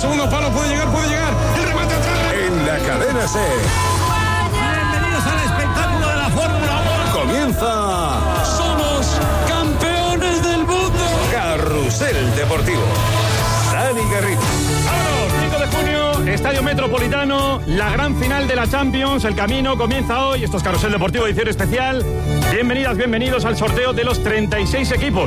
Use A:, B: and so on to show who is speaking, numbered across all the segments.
A: segundo palo, puede llegar. El remate atrás.
B: En la cadena SER.
C: Bienvenidos al espectáculo de la Fórmula 1.
B: Comienza.
A: Somos campeones del mundo.
B: Carrusel Deportivo. Dani Garrido.
D: ¡Vámonos! 5 de junio, Estadio Metropolitano, la gran final de la Champions. El camino comienza hoy. Esto es Carrusel Deportivo, edición especial. Bienvenidas, bienvenidos al sorteo de los 36 equipos.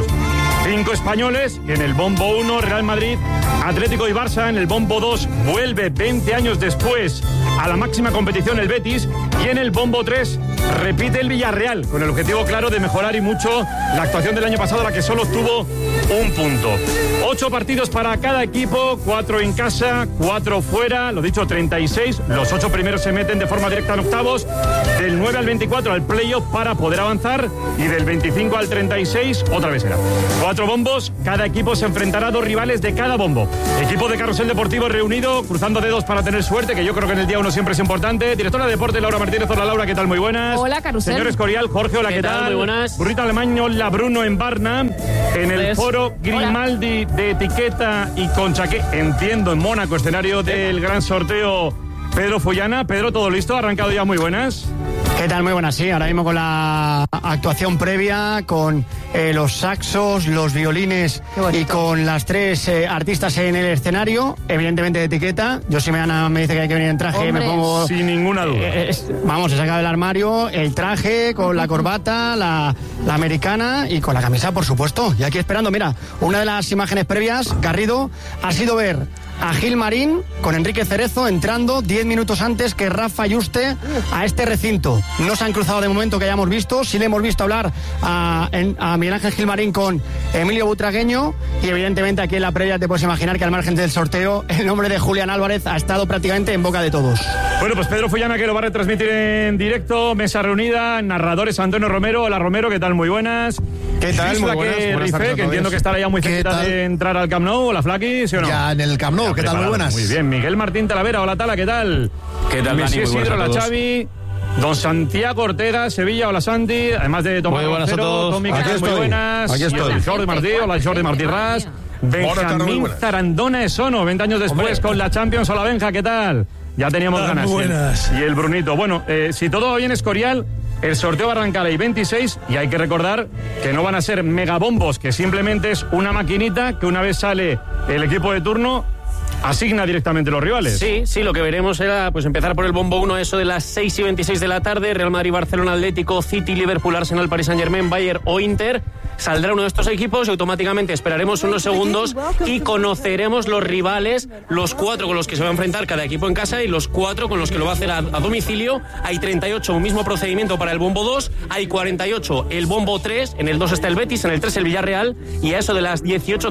D: 5 españoles, en el bombo 1, Real Madrid, Atlético y Barça. En el bombo 2, vuelve 20 años después a la máxima competición el Betis. Y en el bombo 3, repite el Villarreal, con el objetivo claro de mejorar y mucho la actuación del año pasado, la que solo obtuvo un punto. 8 partidos para cada equipo, 4 en casa, 4 fuera, lo dicho, 36. Los 8 primeros se meten de forma directa en octavos, del 9 al 24 al playoff para poder avanzar, y del 25 al 36 otra vez será. 4 bombos, cada equipo se enfrentará a 2 rivales de cada bombo. Equipo de Carrusel Deportivo reunido, cruzando dedos para tener suerte, que yo creo que en el día 1 siempre es importante. Directora de Deporte, Laura Martínez. Hola, Laura, ¿qué tal? Muy buenas.
E: Hola, Carrusel.
D: Señor Escorial, Jorge, hola, ¿qué tal?
E: Muy buenas.
D: Burrito Alemán, hola, Bruno en Barna. En el foro Grimaldi de Etiqueta y Conchaque, entiendo, en Mónaco, escenario del gran sorteo, Pedro Follana. Pedro, ¿todo listo? ¿Ha arrancado ya? Muy buenas.
F: ¿Qué tal? Muy buenas, sí. Ahora mismo con la actuación previa, con los saxos, los violines y con las 3 artistas en el escenario, evidentemente de Etiqueta. Yo, si me dice que hay que venir en traje,
E: ¡Hombre!
F: me pongo...
D: Sin ninguna duda.
F: Vamos, he sacado del armario el traje con la corbata, la americana y con la camisa, por supuesto. Y aquí esperando, mira, una de las imágenes previas, Garrido, ha sido ver a Gil Marín con Enrique Cerezo entrando 10 minutos antes que Rafa Yuste a este recinto. No se han cruzado de momento que hayamos visto. Sí le hemos visto hablar a Miguel Ángel Gil Marín con Emilio Butragueño, y evidentemente aquí en la previa te puedes imaginar que al margen del sorteo el nombre de Julián Álvarez ha estado prácticamente en boca de todos.
D: Bueno, pues Pedro Follana, que lo va a retransmitir en directo, mesa reunida, narradores Antonio Romero. Hola, Romero, ¿qué tal? Muy buenas.
G: ¿Qué tal? Muy buenas
D: Rife,
G: tardes,
D: que entiendo que estará ya muy cerquita de entrar al Camp Nou. Hola, Flaqui, ¿sí o no?
G: Ya en el Camp Nou, ¿qué tal? Muy buenas.
D: Muy bien, Miguel Martín Talavera, hola Tala, ¿qué tal?
H: ¿Qué tal, Dani?
D: Messi Isidro, la Xavi, don Santiago Ortega, Sevilla, hola Santi, además de Tomás
H: Muy buenas a todos.
D: Tommy
G: Aquí
D: Caras, muy
G: estoy.
D: buenas.
G: Aquí estoy.
D: Y Jordi Martí, hola Jordi Martí Ras. Benjamín Zarandona Esono, 20 años después con la Champions. Hola Benja, ¿qué tal? Ya teníamos ganas.
A: Muy buenas.
D: Y el Brunito. Bueno, si todo va bien, Escorial, el sorteo va a arrancar el 26, y hay que recordar que no van a ser megabombos, que simplemente es una maquinita que una vez sale el equipo de turno asigna directamente los rivales.
H: Sí, lo que veremos será pues empezar por el bombo 1, eso de las 6:26 de la tarde, Real Madrid, Barcelona, Atlético, City, Liverpool, Arsenal, Paris Saint-Germain, Bayern o Inter. Saldrá uno de estos equipos y automáticamente esperaremos unos segundos y conoceremos los rivales, los 4 con los que se va a enfrentar cada equipo en casa y los 4 con los que lo va a hacer a domicilio. Hay 38, un mismo procedimiento para el bombo 2, hay 48 el bombo 3, en el 2 está el Betis, en el 3 el Villarreal, y a eso de las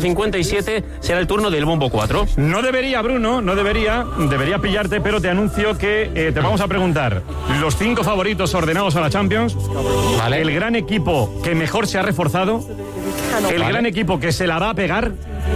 H: 18:57 será el turno del bombo 4.
D: No debería, Bruno, debería pillarte, pero te anuncio que te vamos a preguntar los 5 favoritos ordenados a la Champions,
H: Vale.
D: el gran equipo que mejor se ha reforzado, el gran equipo que se la va a pegar,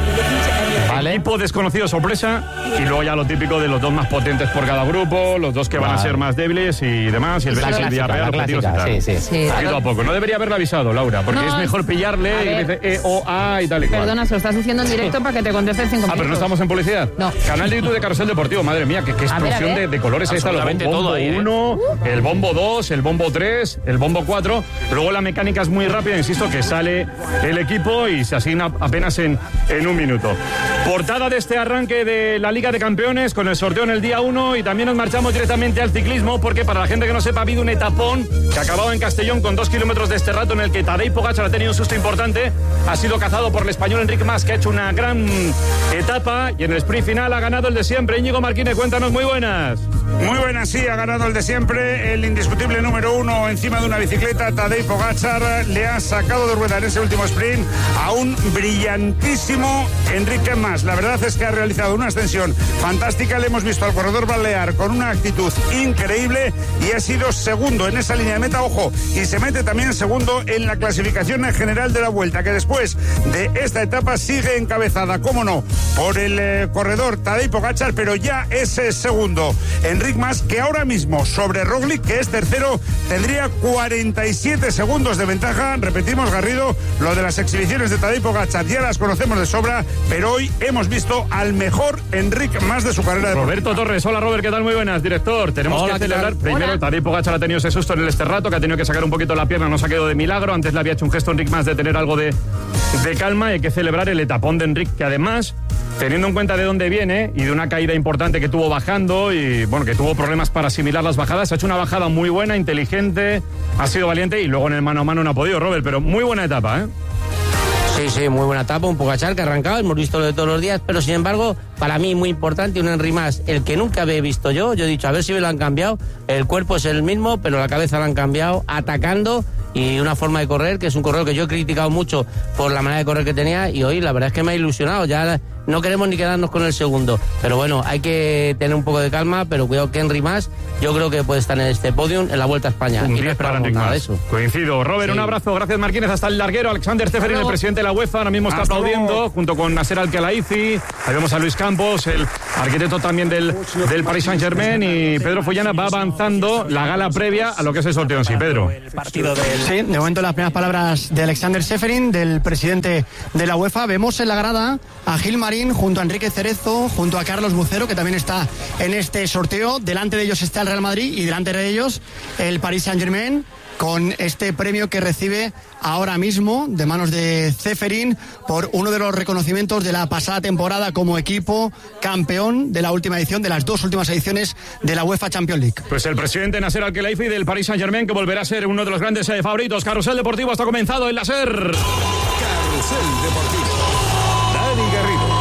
H: Vale.
D: equipo desconocido sorpresa, y luego ya lo típico de los 2 más potentes por cada grupo, los 2 que van a ser más débiles y demás, y el Betis y el Villarreal, objetivos y tal.
H: Sí.
D: Poquito a poco. No debería haberle avisado, Laura, porque
E: No,
D: es mejor pillarle
E: a
D: y
E: ver.
D: dice E-O-A y tal y cual.
E: Perdona, se lo estás diciendo en directo para que te conteste en 5 minutos.
D: Pero no estamos en publicidad.
E: No.
D: Canal de YouTube de Carrusel Deportivo, madre mía, qué explosión
E: a ver.
D: de colores ahí está. El
H: Absolutamente
D: bombo
H: todo ahí,
D: 1, el bombo 2, el bombo 3, el bombo 4. Luego la mecánica es muy rápida, insisto, que sale el equipo y se asigna apenas en un minuto. Portada de este arranque de la Liga de Campeones con el sorteo en el día 1, y también nos marchamos directamente al ciclismo, porque para la gente que no sepa, ha habido un etapón que acababa en Castellón con 2 kilómetros de este rato, en el que Tadej Pogačar ha tenido un susto importante. Ha sido cazado por el español Enric Mas, que ha hecho una gran etapa, y en el sprint final ha ganado el de siempre. Íñigo Martínez, cuéntanos, muy buenas.
I: Muy buenas, sí, ha ganado el de siempre, el indiscutible número 1 encima de una bicicleta. Tadej Pogačar le ha sacado de rueda en ese último sprint a un brillantísimo Enric Mas. La verdad es que ha realizado una ascensión fantástica. Le hemos visto al corredor balear con una actitud increíble y ha sido segundo en esa línea de meta, ojo, y se mete también segundo en la clasificación general de la Vuelta, que después de esta etapa sigue encabezada, cómo no, por el corredor Tadej Pogačar, pero ya es segundo Enric Mas, que ahora mismo sobre Roglic, que es tercero, tendría 47 segundos de ventaja. Repetimos, Garrido, lo de las exhibiciones de Tadej Pogačar ya las conocemos de sobra, pero hoy hemos visto al mejor Enric Mas de su carrera deportiva.
D: Roberto Torres, hola Robert, ¿qué tal? Muy buenas, director. Tenemos que celebrar primero, Tadej Pogačar ha tenido ese susto en el Esterrato, que ha tenido que sacar un poquito la pierna, no se ha quedado de milagro. Antes le había hecho un gesto a Enric Mas de tener algo de calma. Hay que celebrar el etapón de Enric, que además, teniendo en cuenta de dónde viene y de una caída importante que tuvo bajando y bueno, que tuvo problemas para asimilar las bajadas, ha hecho una bajada muy buena, inteligente, ha sido valiente y luego en el mano a mano no ha podido, Robert, pero muy buena etapa, ¿eh?
J: Sí, muy buena etapa, un Pogačar que ha arrancado, hemos visto lo de todos los días, pero sin embargo, para mí muy importante, un Enric Mas, el que nunca había visto yo he dicho, a ver si me lo han cambiado, el cuerpo es el mismo, pero la cabeza la han cambiado, atacando, y una forma de correr, que es un corredor que yo he criticado mucho por la manera de correr que tenía, y hoy la verdad es que me ha ilusionado, ya no queremos ni quedarnos con el segundo, pero bueno, hay que tener un poco de calma, pero cuidado que Enric Mas, yo creo que puede estar en este podium en la Vuelta a España.
D: Un
J: y no esperamos nada de eso.
D: Coincido. Robert, un abrazo, gracias Marquínez, hasta el larguero. Alexander Ceferin, el presidente de la UEFA, ahora mismo está aplaudiendo, junto con Nasser Al-Khelaifi. Ahí vemos a Luis Campos, el arquitecto también del Paris Saint-Germain, y Pedro Follana va avanzando la gala previa a lo que es el sorteo en sí. Pedro.
F: Sí, de momento las primeras palabras de Alexander Ceferin, del presidente de la UEFA. Vemos en la grada a Gil Marín junto a Enrique Cerezo, junto a Carlos Bucero, que también está en este sorteo. Delante de ellos está el Real Madrid y delante de ellos el Paris Saint-Germain, con este premio que recibe ahora mismo de manos de Ceferin por uno de los reconocimientos de la pasada temporada como equipo campeón de la última edición, de las dos últimas ediciones de la UEFA Champions League.
D: Pues el presidente Nasser Al-Khelaifi del Paris Saint-Germain, que volverá a ser uno de los grandes favoritos. Carrusel Deportivo está comenzado en la SER.
B: Carrusel Deportivo. Dani Garrido.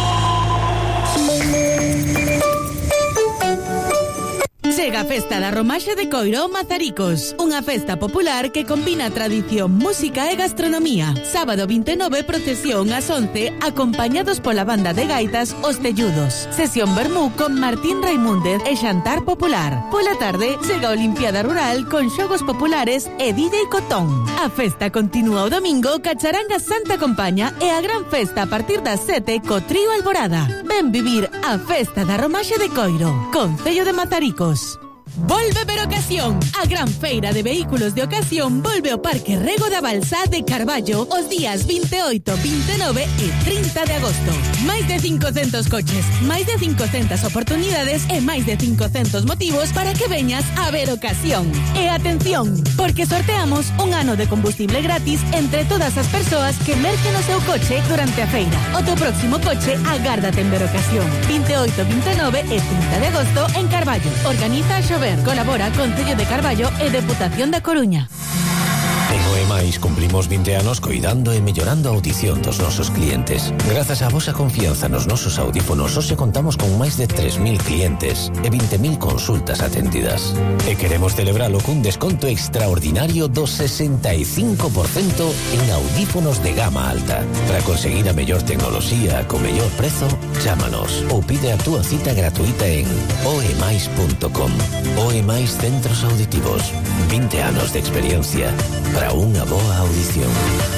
K: Chega a Festa da Romaxe de Coiró Mazaricos, unha festa popular que combina tradición, música e gastronomía. Sábado 29, procesión ás 11, acompañados pola banda de gaitas Os Telludos. Sesión vermú con Martín Raimúndez e xantar popular. Pola tarde, chega a Olimpiada Rural con xogos populares e DJ Cotón. A festa continúa o domingo, Cacharanga Santa Compaña e a gran festa a partir das 7 co Trío Alborada. Ven vivir a Festa da Romaxe de Coiro, Concello de Mazaricos. Volve ver ocasión. A gran feira de vehículos de ocasión volve ao Parque Rego da Balsá de Carballo os días 28, 29 e 30 de agosto. Máis de 500 coches, máis de 500 oportunidades e máis de 500 motivos para que veñas a ver ocasión. E atención, porque sorteamos un ano de combustible gratis entre todas as persoas que merquen o seu coche durante a feira. O teu próximo coche agárdate en ver ocasión. 28, 29 e 30 de agosto en Carballo. Organiza a Xover. Colabora Concello de Carballo e Deputación da Coruña.
L: En OEMais cumplimos 20 anos coidando e mellorando a audición dos nosos clientes. Grazas á vosa confianza nos nosos audífonos, hoxe contamos con máis de 3.000 clientes e 20.000 consultas atendidas. E queremos celebralo cun desconto extraordinario do 65% en audífonos de gama alta. Para conseguir a mellor tecnoloxía co mellor prezo, chámanos ou pide a túa cita gratuita en oemais.com. OEMais Centros Auditivos. 20 anos de experiencia para unha boa audición.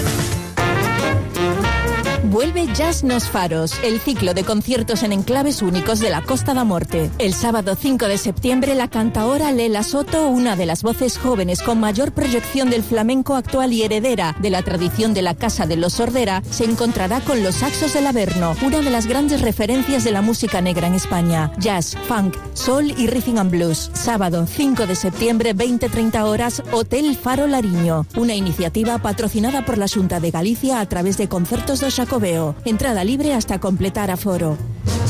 M: Vuelve Jazz Nos Faros, el ciclo de conciertos en enclaves únicos de la Costa da Morte. El sábado 5 de septiembre, la cantaora Lela Soto, una de las voces jóvenes con mayor proyección del flamenco actual y heredera de la tradición de la Casa de los Sordera, se encontrará con los Saxos del Averno, una de las grandes referencias de la música negra en España. Jazz, funk, soul y rhythm and blues. Sábado 5 de septiembre, 20-30 horas, Hotel Faro Lariño. Una iniciativa patrocinada por la Xunta de Galicia a través de Concertos do Xacobeo. Entrada libre hasta completar aforo.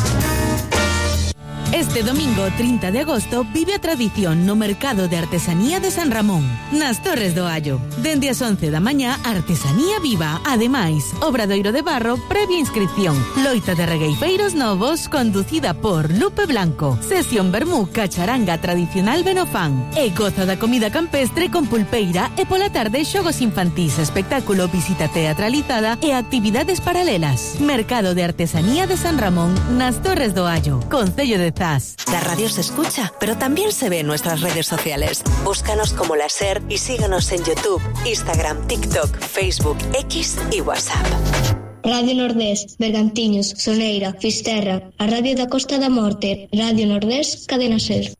K: Este domingo 30 de agosto vive a tradición no Mercado de Artesanía de San Ramón, nas Torres do Allo. Dende as 11 da mañá, artesanía viva. Ademais, obradoiro de barro previa inscripción. Loita de regueifeiros novos conducida por Lupe Blanco. Sesión vermú cacharanga tradicional Benofán. E goza da comida campestre con pulpeira e pola tarde xogos infantís, espectáculo, visita teatralizada e actividades paralelas. Mercado de Artesanía de San Ramón, nas Torres do Allo, Concello de Zas.
N: La radio se escucha, pero también se ve en nuestras redes sociales. Búscanos como La SER y síganos en YouTube, Instagram, TikTok, Facebook, X y WhatsApp.
O: Radio Nordés, Bergantiños, Soneira, Fisterra, a Radio da Costa da Morte, Radio Nordés, Cadena SER.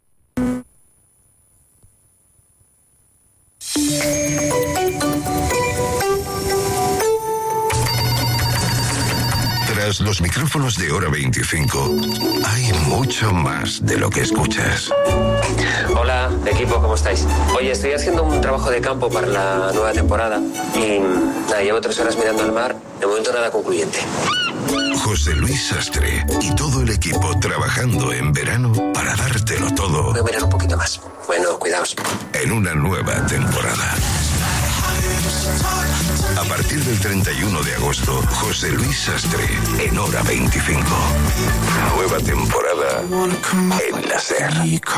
P: Tras los micrófonos de Hora 25 hay mucho más de lo que escuchas.
Q: Hola, equipo, ¿cómo estáis? Oye, estoy haciendo un trabajo de campo para la nueva temporada y nada, llevo 3 horas mirando al mar, de momento nada concluyente.
P: José Luis Sastre y todo el equipo trabajando en verano para dártelo todo.
Q: Voy a mirar un poquito más. Bueno, cuidaos.
P: En una nueva temporada. A partir del 31 de agosto, José Luis Sastre en Hora 25. Nueva temporada en la SER.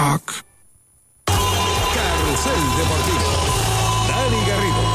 B: Carrusel Deportivo. Dani Garrido.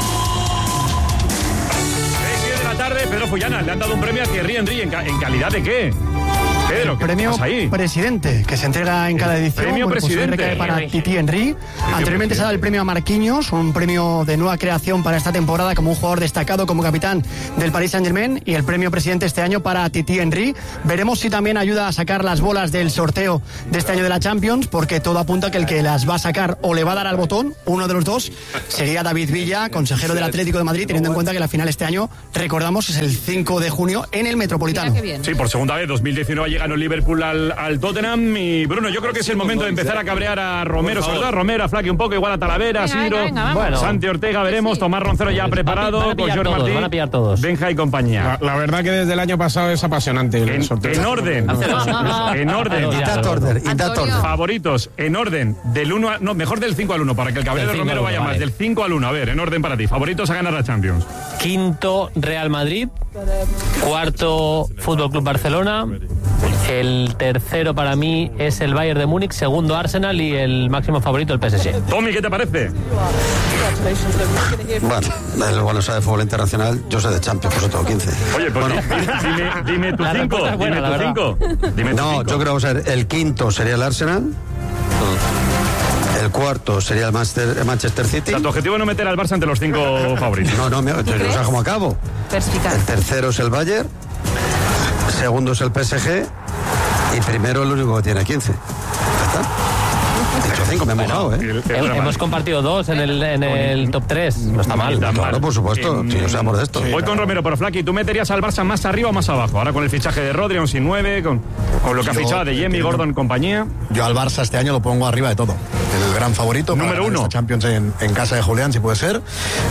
D: Pedro Fullana, le han dado un premio a Thierry Henry. ¿En calidad de qué? Pedro, ¿qué
F: premio
D: pasa ahí?
F: Presidente, que se entrega en cada edición.
D: Premio presidente.
F: Recae para Titi Henry. Anteriormente se ha dado el premio a Marquinhos, un premio de nueva creación para esta temporada como un jugador destacado, como capitán del Paris Saint-Germain, y el premio presidente este año para Titi Henry. Veremos si también ayuda a sacar las bolas del sorteo de este año de la Champions, porque todo apunta que el que las va a sacar o le va a dar al botón, uno de los dos, sería David Villa, consejero del Atlético de Madrid, teniendo en cuenta que la final este año, recordamos, es el 5 de junio en el Metropolitano.
D: Sí, por segunda vez, 2019 llega el Liverpool al Tottenham. Y Bruno, yo creo que es el momento de empezar a cabrear a Romero, sobre todo a Romero, a Flaque un poco, igual a Talavera, Siro, bueno, Santi Ortega, veremos. Tomás Roncero ya preparado, con Jorge Martín,
H: van a pillar todos.
D: Benja y compañía.
R: La verdad que desde el año pasado es apasionante el sorteo.
D: En orden. En orden. Favoritos, en orden, del 1 a, no, mejor del 5 al 1, para que el cabrero de Romero vaya más, del 5 al 1. A ver, en orden para ti. Favoritos a ganar la Champions.
H: Quinto, Real Madrid. Cuarto, Fútbol Club Barcelona. El tercero para mí es el Bayern de Múnich. Segundo, Arsenal. Y el máximo favorito, el PSG.
D: Tommy, ¿qué te parece?
S: Bueno, sabe de fútbol internacional. Yo sé de Champions, por eso tengo 15.
D: Oye, pues dime tu 5. Dime tu 5.
S: No, yo creo que vamos a ver. El quinto sería el Arsenal. El cuarto sería el Manchester City.
D: O sea, tu objetivo es no meter al Barça entre los 5 favoritos.
S: No, o sea, como acabo. El tercero es el Bayern. Segundo es el PSG. Y primero el único que tiene 15. ¿Ya está? He dicho 5, me he mojado,
H: Hemos compartido 2 en el top 3. No está mal.
S: Claro, por supuesto. Si no seamos de esto.
D: Voy con Romero, pero Flaky, ¿tú meterías al Barça más arriba o más abajo? Ahora con el fichaje de Rodri, un sin 9, con lo que ha fichado de Jamie, Gordon, compañía.
G: Yo al Barça este año lo pongo arriba de todo. El gran favorito.
D: Número 1.
G: Champions en casa de Julián, si puede ser.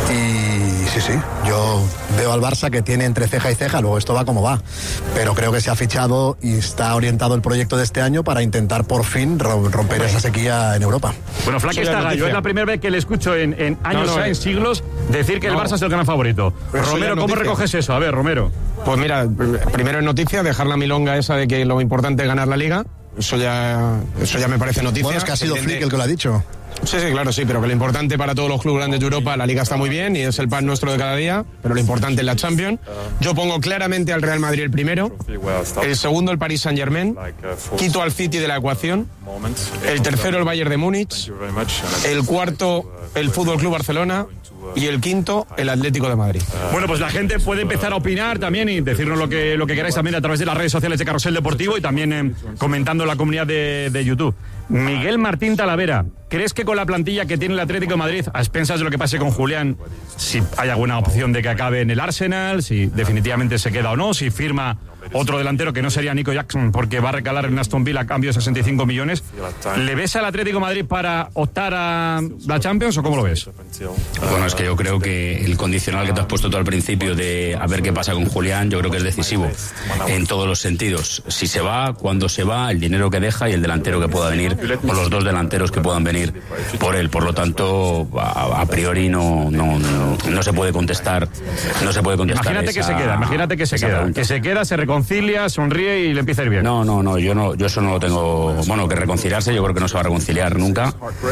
G: Y sí. Yo veo al Barça que tiene entre ceja y ceja. Luego esto va como va. Pero creo que se ha fichado y está orientado el proyecto de este año para intentar por fin romper esa sequía en Europa.
D: Bueno, Flaky está gallo. Es la primera vez que le escucho en años, en siglos, decir que el Barça es el gran favorito. Romero, ¿cómo recoges eso? A ver, Romero.
R: Pues mira, primero en noticia, dejar la milonga esa de que lo importante es ganar la Liga. Eso ya me parece noticia.
G: Bueno, es que ha sido Flick el que lo ha dicho.
R: Sí, claro, sí, pero que lo importante para todos los clubes grandes de Europa, la Liga está muy bien y es el pan nuestro de cada día, pero lo importante es la Champions. Yo pongo claramente al Real Madrid el primero, el segundo el Paris Saint-Germain, quito al City de la ecuación, el tercero el Bayern de Múnich, el cuarto el Fútbol Club Barcelona y el quinto el Atlético de Madrid.
D: Bueno, pues la gente puede empezar a opinar también y decirnos lo que queráis también a través de las redes sociales de Carrusel Deportivo y también comentando en la comunidad de YouTube. Miguel Martín Talavera, ¿crees que con la plantilla que tiene el Atlético de Madrid, a expensas de lo que pase con Julián, si hay alguna opción de que acabe en el Arsenal, si definitivamente se queda o no, si firma otro delantero que no sería Nico Jackson porque va a recalar en Aston Villa a cambio de 65 millones, ¿le ves al Atlético de Madrid para optar a la Champions o cómo lo ves?
T: Bueno, es que yo creo que el condicional que te has puesto tú al principio de a ver qué pasa con Julián, yo creo que es decisivo en todos los sentidos. Si se va, cuándo se va, el dinero que deja y el delantero que pueda venir, o los dos delanteros que puedan venir por él. Por lo tanto, a priori no se puede contestar. No se puede contestar.
D: Imagínate que se queda, se reconcilia, sonríe y le empieza a ir bien.
T: No, yo eso no lo tengo. Bueno, que reconciliarse, yo creo que no se va a reconciliar nunca.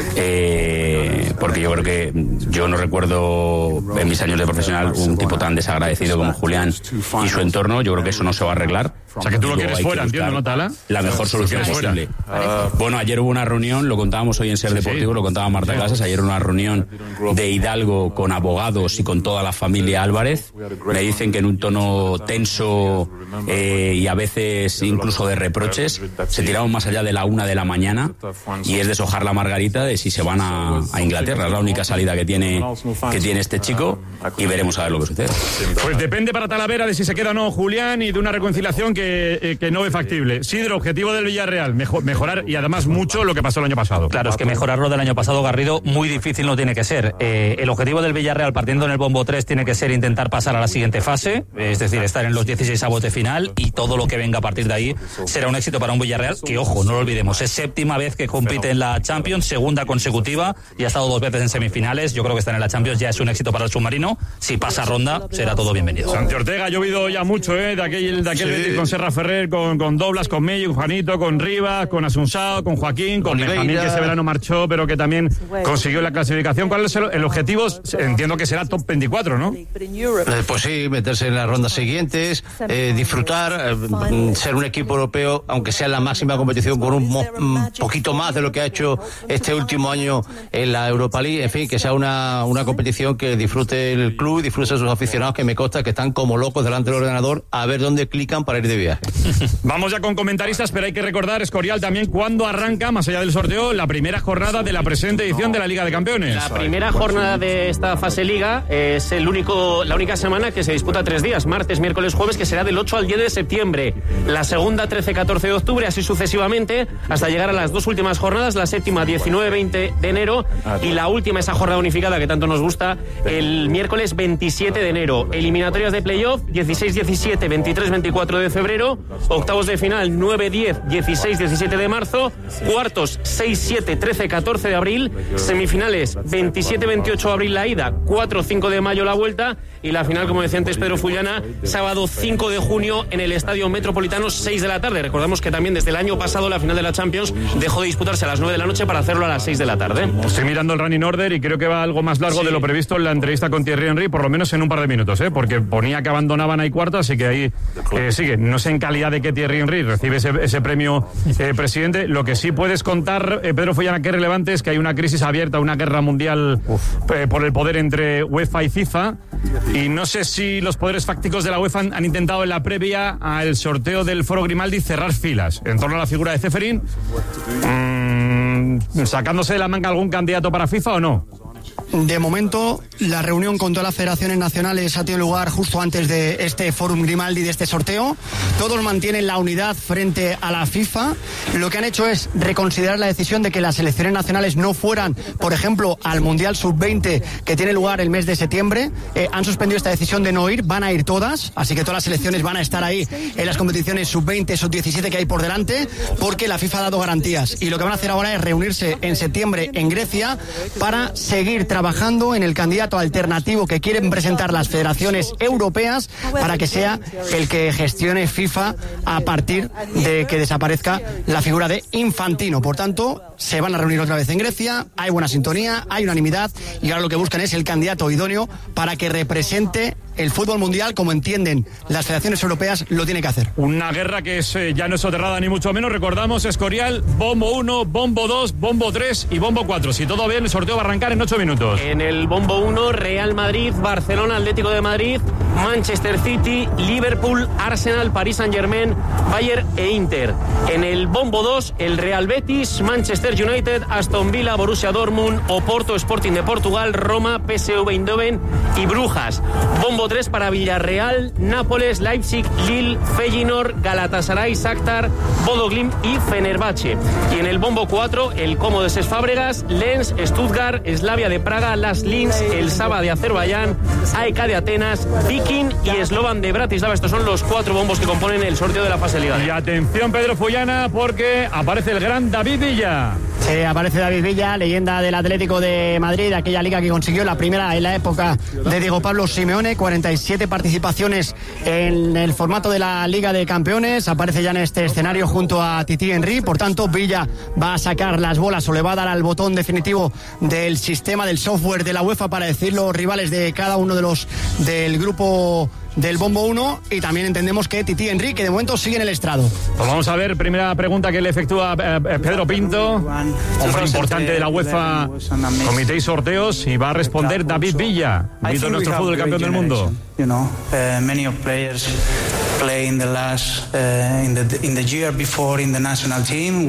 T: Porque yo creo que yo no recuerdo en mis años de profesional un tipo tan desagradecido como Julián y su entorno. Yo creo que eso no se va a arreglar.
D: O sea, que tú lo quieres fuera, entiendo, ¿no, Tala?
T: La mejor solución posible. Bueno, ayer hubo una reunión, lo contábamos hoy en Ser Deportivo, lo contaba Marta Casas, ayer una reunión de Hidalgo con abogados y con toda la familia Álvarez. Me dicen que en un tono tenso y a veces incluso de reproches, se tiraron más allá de la 1 de la mañana y es deshojar la margarita de si se van a Inglaterra. Es la única salida que tiene este chico y veremos a ver lo que sucede.
D: Pues depende para Talavera de si se queda o no Julián y de una reconciliación que que no ve factible. Sidro, objetivo del Villarreal, mejorar y además mucho lo que pasó el año pasado.
U: Claro, es que mejorarlo del año pasado, Garrido, muy difícil no tiene que ser. El objetivo del Villarreal, partiendo en el bombo 3, tiene que ser intentar pasar a la siguiente fase, es decir, estar en los 16avos de final, y todo lo que venga a partir de ahí será un éxito para un Villarreal que, ojo, no lo olvidemos, es séptima vez que compite en la Champions, segunda consecutiva, y ha estado 2 veces en semifinales. Yo creo que estar en la Champions ya es un éxito para el submarino. Si pasa ronda, será todo bienvenido.
D: Santi Ortega, ha llovido ya mucho, de aquel Betis con Serra Ferrer, con Doblas, con Mello, con Juanito, con Rivas, con Asunsao, con Joaquín, con Benjamín, que ese verano marchó, pero que también consiguió la clasificación. ¿Cuál es el objetivo? Entiendo que será top 24, ¿no?
V: Pues sí, meterse en las rondas siguientes, disfrutar, ser un equipo europeo, aunque sea en la máxima competición, con un poquito más de lo que ha hecho este último año en la Europa League. En fin, que sea una competición que disfrute el club, disfrute sus aficionados, que me consta que están como locos delante del ordenador a ver dónde clican para ir de viaje.
D: Vamos ya con comentaristas, pero hay que recordar, Escorial, también cuándo arranca, más allá del sorteo, la primera jornada de la presente edición de la Liga de Campeones.
H: La primera jornada de esta fase Liga es la única semana que se disputa 3 días, martes, miércoles, jueves, que será del 8 al 10 de septiembre. La segunda, 13-14 de octubre, así sucesivamente, hasta llegar a las 2 últimas jornadas, la séptima, 19-20 de enero, y la última, esa jornada unificada que tanto nos gusta, el miércoles 27 de enero. Eliminatorias de playoff, 16-17, 23-24 de febrero, octavos de final, 9-10, 16-17 de marzo, cuartos, 6-7, 13-14 de abril, semifinales, 27-28 de abril la ida, 4-5 de mayo la vuelta, y la final, como decía antes Pedro Fullana, sábado 5 de junio en el Estadio Metropolitano, 6 de la tarde. Recordamos que también desde el año pasado la final de la Champions dejó de disputarse a las 9 de la noche para hacerlo a las 6 de la tarde.
D: Estoy mirando el running order y creo que va algo más largo de lo previsto en la entrevista con Thierry Henry, por lo menos en un par de minutos, porque ponía que abandonaban ahí cuarto, así que ahí sigue. No sé en calidad de qué Thierry Henry recibe ese premio presidente. Lo que sí puedes contar, Pedro Follana, que es relevante, es que hay una crisis abierta, una guerra mundial por el poder entre UEFA y FIFA, y no sé si los poderes fácticos de la UEFA han intentado en la previa al sorteo del Foro Grimaldi cerrar filas en torno a la figura de Ceferín, sacándose de la manga algún candidato para FIFA o no.
F: De momento, la reunión con todas las federaciones nacionales ha tenido lugar justo antes de este Fórum Grimaldi, de este sorteo. Todos mantienen la unidad frente a la FIFA. Lo que han hecho es reconsiderar la decisión de que las selecciones nacionales no fueran, por ejemplo, al Mundial Sub-20 que tiene lugar el mes de septiembre. Han suspendido esta decisión de no ir, van a ir todas, así que todas las selecciones van a estar ahí en las competiciones Sub-20, Sub-17 que hay por delante, porque la FIFA ha dado garantías. Y lo que van a hacer ahora es reunirse en septiembre en Grecia para seguir trabajando en el candidato alternativo que quieren presentar las federaciones europeas para que sea el que gestione FIFA a partir de que desaparezca la figura de Infantino. Por tanto, se van a reunir otra vez en Grecia, hay buena sintonía, hay unanimidad, y ahora lo que buscan es el candidato idóneo para que represente el fútbol mundial como entienden las federaciones europeas lo tiene que hacer.
D: Una guerra que ya no es soterrada ni mucho menos. Recordamos, Escorial, bombo 1, bombo 2, bombo 3 y bombo 4. Si todo bien, el sorteo va a arrancar en 8 minutos.
H: En el bombo 1, Real Madrid, Barcelona, Atlético de Madrid, Manchester City, Liverpool, Arsenal, Paris Saint-Germain, Bayern e Inter. En el bombo 2, el Real Betis, Manchester United, Aston Villa, Borussia Dortmund, Oporto, Sporting de Portugal, Roma, PSV Eindhoven y Brujas. Bombo 3 para Villarreal, Nápoles, Leipzig, Lille, Feyenoord, Galatasaray, Shakhtar, Bodo Glimt y Fenerbahce. Y en el bombo 4, el Como de Cesc Fábregas, Lens, Stuttgart, Slavia de Praga, Las Linz, el Saba de Azerbaiyán, AEK de Atenas, Viking y Slovan de Bratislava. Estos son los 4 bombos que componen el sorteo de la fase Liga.
D: Y atención, Pedro Follana, porque aparece el gran David Villa.
F: Sí, aparece David Villa, leyenda del Atlético de Madrid, aquella liga que consiguió la primera en la época de Diego Pablo Simeone, 47 participaciones en el formato de la Liga de Campeones. Aparece ya en este escenario junto a Titi Henry. Por tanto, Villa va a sacar las bolas o le va a dar al botón definitivo del sistema, del software de la UEFA para decir los rivales de cada uno de los del grupo del bombo 1, y también entendemos que Titi Henry, que de momento sigue en el estrado.
D: Pues vamos a ver, primera pregunta que le efectúa Pedro Pinto, hombre importante de la UEFA, Comité y Sorteos, y va a responder David Villa, Vito, nuestro fútbol campeón del mundo.
W: You know, many of players play in the last in the year before in the national team,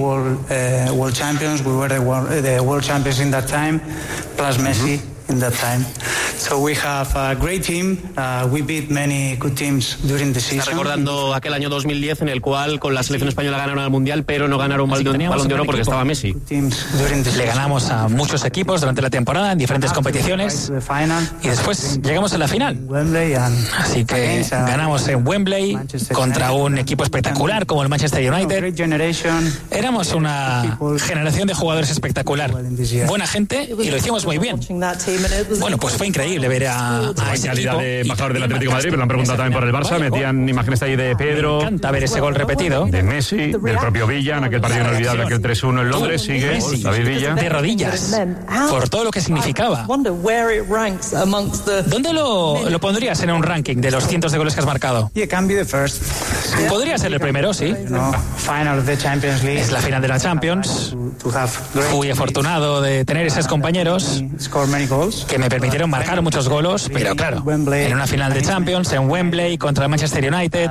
W: world champions. We were the world champions in that time, plus Messi in that time. So we have a great team. We beat many good teams during the season.
H: Está recordando aquel año 2010 en el cual con la selección española ganaron al Mundial, pero no ganaron Balón de Oro porque estaba Messi.
U: Le ganamos a muchos equipos durante la temporada en diferentes competiciones y después llegamos a la final. Así que ganamos en Wembley contra un equipo espectacular como el Manchester United. Éramos una generación de jugadores espectacular, buena gente, y lo hicimos muy bien. Bueno, pues fue increíble ver a ese
D: calidad
U: equipo.
D: de embajador del Atlético de Madrid, pero lo han preguntado también por el Barça. Metían imágenes ahí de Pedro.
U: Me encanta ver ese gol repetido.
D: De Messi, del propio Villa, en aquel partido inolvidable, aquel 3-1 en Londres. Sigue
U: Messi,
D: David Villa.
U: de rodillas, por todo lo que significaba. ¿Dónde lo pondrías en un ranking de los cientos de goles que has marcado? Podría ser el primero, sí. Es la final de la Champions. Fui afortunado de tener esos compañeros que me permitieron marcar muchos goles, pero claro, en una final de Champions, en Wembley contra el Manchester United,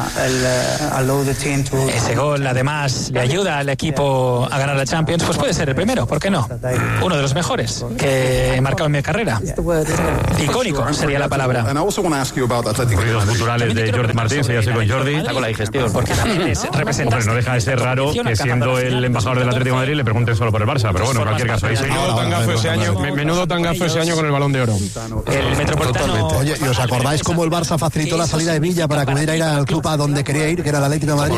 U: ese gol además le ayuda al equipo a ganar la Champions, pues puede ser el primero, ¿por qué no? Uno de los mejores que he marcado en mi carrera. Icónico sería la palabra.
D: Ruidos culturales de Jordi Martín, ya sé con Jordi.
H: Está con la digestión.
U: Porque también es representante.
D: Hombre, no deja de ser raro que siendo el embajador del Atlético de Madrid le pregunten solo por el Barça, pero bueno, en cualquier caso.
R: Menudo tangazo ese año con el Balón de Oro.
U: El Metropolitano.
G: Oye, ¿y os acordáis cómo el Barça facilitó la salida de Villa para que pudiera ir al club a donde quería ir, que era el Atlético de Madrid?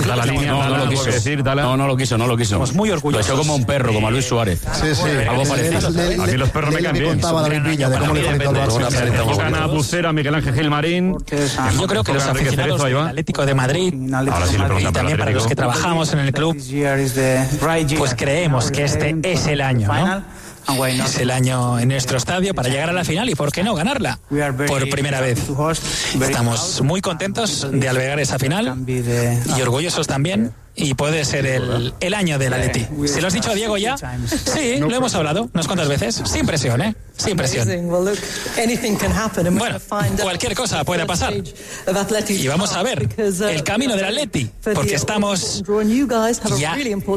T: No lo quiso.
U: Somos muy orgullosos.
T: Lo echó como un perro, como a Luis Suárez.
G: Sí.
T: Algo parecido.
D: Aquí los perros me caen bien.
G: Contaba David Villa de cómo le facilitó el Barça.
D: Tocan a Bucera, Miguel Ángel Gilmarín.
U: Yo creo que los aficionados del Atlético de Madrid y también para los que trabajamos en el club, pues creemos que este es el año, ¿no? Es el año en nuestro estadio para llegar a la final y, ¿por qué no, ganarla por primera vez? Estamos muy contentos de albergar esa final y orgullosos también. Y puede ser el año del Atleti. ¿Se lo has dicho a Diego ya? Sí, lo hemos hablado unas cuantas veces. Sin presión, ¿eh? Sin presión. Bueno, cualquier cosa puede pasar. Y vamos a ver el camino del Atleti, porque estamos ya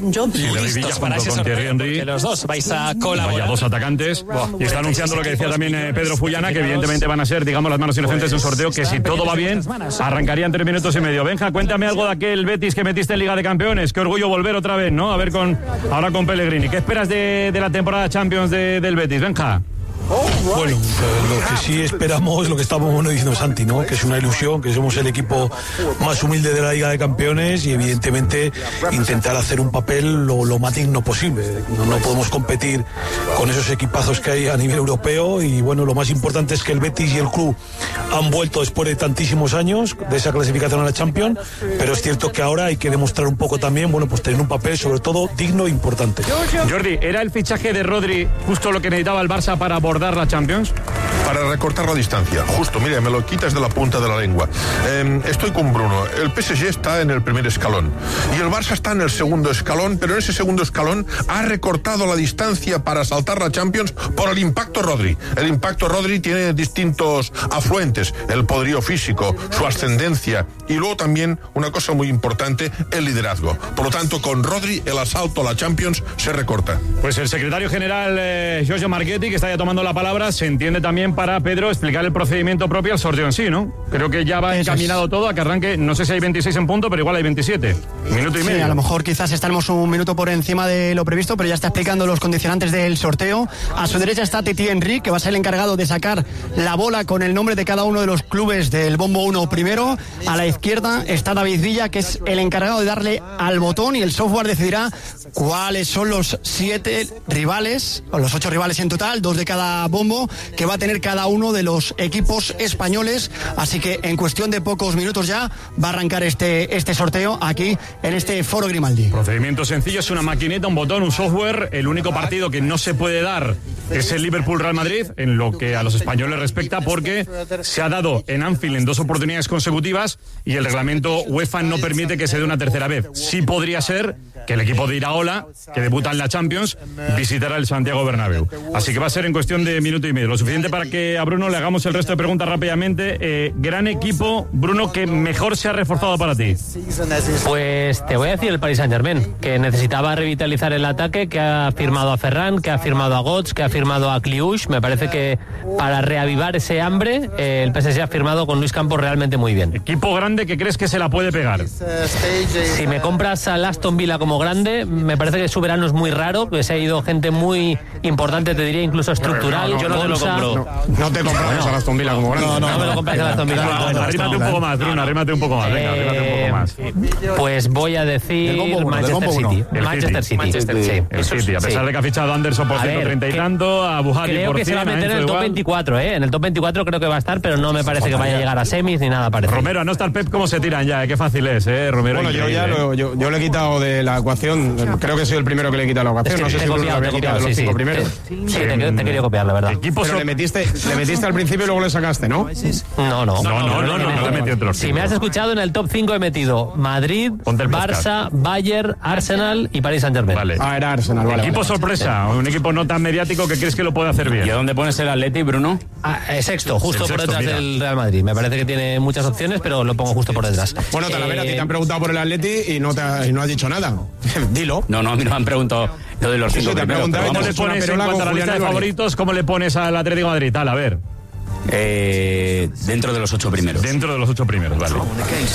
U: listos para ese sorteo, porque los dos vais a colaborar.
D: Vaya dos atacantes. Y está anunciando lo que decía también Pedro Fullana, que evidentemente van a ser, digamos, las manos inocentes de un sorteo que, si todo va bien, arrancaría en 3 minutos y medio. Benja, cuéntame algo de aquel Betis que metiste en Liga de Campeones. Qué orgullo volver otra vez, ¿no? A ver ahora con Pellegrini. ¿Qué esperas de la temporada Champions del Betis, Benja?
A: Bueno, lo que sí esperamos, lo que estábamos diciendo Santi, ¿no? Que es una ilusión, que somos el equipo más humilde de la Liga de Campeones y evidentemente intentar hacer un papel lo más digno posible. No podemos competir con esos equipazos que hay a nivel europeo y bueno, lo más importante es que el Betis y el club han vuelto después de tantísimos años de esa clasificación a la Champions, pero es cierto que ahora hay que demostrar un poco también, bueno, pues tener un papel sobre todo digno e importante.
D: Jordi, ¿era el fichaje de Rodri justo lo que necesitaba el Barça para abordar la Champions?
C: Para recortar la distancia, justo, mira, me lo quitas de la punta de la lengua. Estoy con Bruno, el PSG está en el primer escalón y el Barça está en el segundo escalón, pero en ese segundo escalón ha recortado la distancia para saltar la Champions por el impacto Rodri. El impacto Rodri tiene distintos afluentes, el poderío físico, su ascendencia y luego también una cosa muy importante, el liderazgo. Por lo tanto, con Rodri el asalto a la Champions se recorta.
D: Pues el secretario general Giorgio Marchetti, que está ya tomando la palabra, se entiende también para Pedro explicar el procedimiento propio al sorteo en sí, ¿no? Creo que ya va encaminado todo a que arranque, no sé si hay 26 en punto, pero igual hay 27. Minuto y medio.
F: Sí, a lo mejor quizás estaremos un minuto por encima de lo previsto, pero ya está explicando los condicionantes del sorteo. A su derecha está Titi Henry, que va a ser el encargado de sacar la bola con el nombre de cada uno de los clubes del bombo 1 primero. A la izquierda está David Villa, que es el encargado de darle al botón y el software decidirá cuáles son los 7 rivales, o los 8 rivales en total, 2 de cada bombo, que va a tener cada uno de los equipos españoles. Así que en cuestión de pocos minutos ya va a arrancar este sorteo aquí en este Foro Grimaldi.
D: Procedimiento sencillo, es una maquineta, un botón, un software. El único partido que no se puede dar es el Liverpool-Real Madrid, en lo que a los españoles respecta, porque se ha dado en Anfield en 2 oportunidades consecutivas y el reglamento UEFA no permite que se dé una tercera vez. Sí podría ser que el equipo de Iraola, que debuta en la Champions, visitará el Santiago Bernabéu. Así que va a ser en cuestión de minuto y medio, lo suficiente para que a Bruno le hagamos el resto de preguntas rápidamente. Gran equipo, Bruno, que mejor se ha reforzado para ti.
H: Pues te voy a decir el Paris Saint-Germain, que necesitaba revitalizar el ataque, que ha firmado a Ferran, que ha firmado a Götze, que ha firmado a Kliush. Me parece que para reavivar ese hambre, el PSG ha firmado con Luis Campos realmente muy bien.
D: Equipo grande que crees que se la puede pegar.
H: Si me compras al Aston Villa como grande, me parece que su verano es muy raro, que se ha ido gente muy importante, te diría incluso estructural.
R: Yo no te lo compro. No te compramos al Aston Villa como grande.
H: No me lo compras al Aston Villa.
D: Arrímate un poco más, Bruno, arrímate un poco más. Venga, arrímate un poco más.
H: Pues voy a decir Manchester City.
D: El City, a pesar de que ha fichado a Anderson por 130 y tanto, a Buhari
H: creo
D: por 100.
H: Creo que se va a meter en el top 24, En el top 24 creo que va a estar, pero no me parece que vaya a llegar a semis ni nada parecido.
D: Romero, a no estar Pep, ¿cómo se tiran ya? Qué fácil es, Romero.
R: Bueno, yo le he quitado de la ecuación, creo que soy el primero que le he quitado la ecuación. No sé si Bruno lo había quitado de los 5 primeros.
H: Sí, te he querido copiar, la verdad.
R: Pero le metiste al principio y luego le sacaste, ¿no?
H: No. Si me has escuchado, en el top 5 he metido Madrid, Barça, Bayern, Arsenal y Paris Saint-Germain.
D: Vale.
R: Era Arsenal, vale.
D: Equipo sorpresa, un equipo no tan mediático que crees que lo puede hacer bien.
T: ¿Y a dónde pones el Atleti, Bruno?
H: Sexto, justo por detrás del Real Madrid. Me parece que tiene muchas opciones, pero lo pongo justo por detrás.
R: Bueno, Talavera, a ti te han preguntado por el Atleti y no has dicho nada. Dilo.
T: No, a mí no me han preguntado lo de los 5 primeros.
D: ¿Cómo le pones en cuanto a la lista de favoritos? ¿Cómo le pones al Atlético de Madrid? A ver.
T: Dentro de los 8 primeros.
D: Dentro de los 8 primeros, vale.